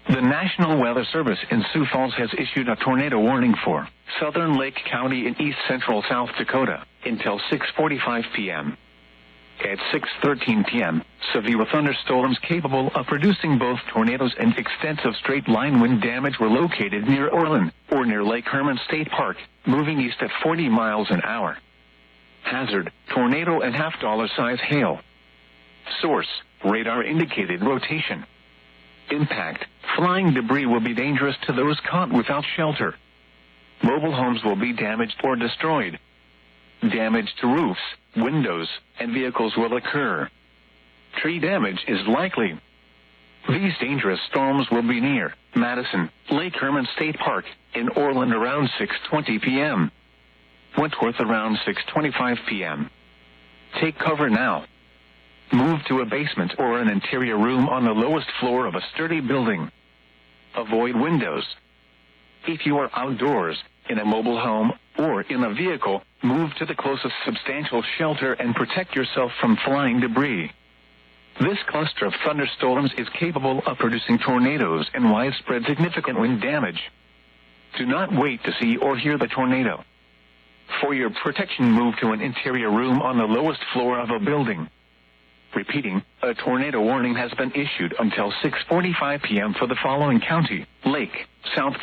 The National Weather Service in Sioux Falls has issued a tornado warning for southern Lake County in east-central South Dakota until 6:45 p.m. At 6:13 p.m., severe thunderstorms capable of producing both tornadoes and extensive straight-line wind damage were located near Orland or near Lake Herman State Park, moving east at 40 miles an hour. Hazard, tornado and half-dollar-size hail. Source, radar-indicated rotation. Impact, flying debris will be dangerous to those caught without shelter. Mobile homes will be damaged or destroyed. Damage to roofs, windows, and vehicles will occur. Tree damage is likely. These dangerous storms will be near Madison, Lake Herman State Park, in Orland around 6:20 p.m. Wentworth around 6:25 p.m. Take cover now. Move to a basement or an interior room on the lowest floor of a sturdy building. Avoid windows. If you are outdoors, in a mobile home, or in a vehicle, move to the closest substantial shelter and protect yourself from flying debris. This cluster of thunderstorms is capable of producing tornadoes and widespread significant wind damage. Do not wait to see or hear the tornado. For your protection, move to an interior room on the lowest floor of a building. Repeating, a tornado warning has been issued until 6:45 p.m. for the following county: Lake, South